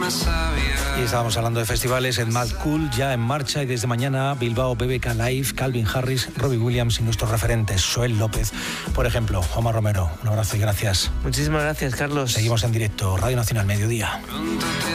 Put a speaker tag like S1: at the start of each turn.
S1: Y estábamos hablando de festivales. en Mad Cool ya en marcha, y desde mañana Bilbao BBK Live, Calvin Harris, Robbie Williams y nuestros referentes, Joel López, por ejemplo. Omar Romero, un abrazo y gracias.
S2: Muchísimas gracias, Carlos.
S1: Seguimos en directo, Radio Nacional, mediodía.